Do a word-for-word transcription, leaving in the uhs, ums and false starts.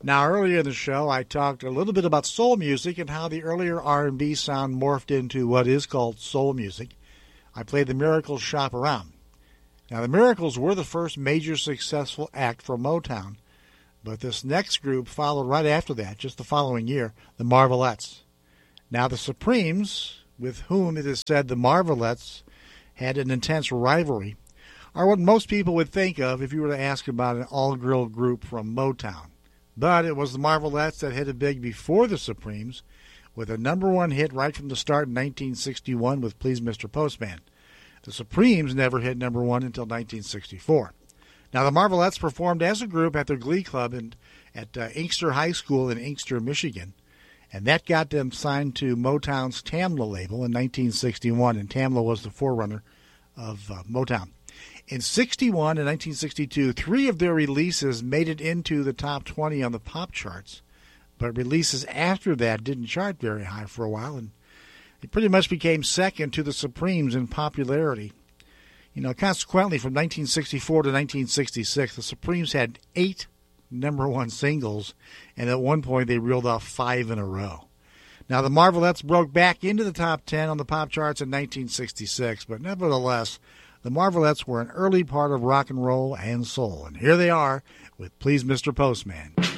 Now, earlier in the show, I talked a little bit about soul music and how the earlier R and B sound morphed into what is called soul music. I played the Miracles Shop Around. Now, the Miracles were the first major successful act for Motown, but this next group followed right after that, just the following year, the Marvelettes. Now, the Supremes, with whom it is said the Marvelettes had an intense rivalry, are what most people would think of if you were to ask about an all-girl group from Motown. But it was the Marvelettes that hit it big before the Supremes, with a number one hit right from the start in nineteen sixty-one with Please Mister Postman. The Supremes never hit number one until nineteen sixty-four. Now, the Marvelettes performed as a group at their glee club in, at uh, Inkster High School in Inkster, Michigan, and that got them signed to Motown's Tamla label in nineteen sixty-one, and Tamla was the forerunner of uh, Motown. In sixty-one and nineteen sixty-two, three of their releases made it into the top twenty on the pop charts, but releases after that didn't chart very high for a while, and it pretty much became second to the Supremes in popularity. You know, consequently, from nineteen sixty-four to nineteen sixty-six, the Supremes had eight number one singles, and at one point they reeled off five in a row. Now, the Marvelettes broke back into the top ten on the pop charts in nineteen sixty-six, but nevertheless, the Marvelettes were an early part of rock and roll and soul, and here they are with Please Mister Postman.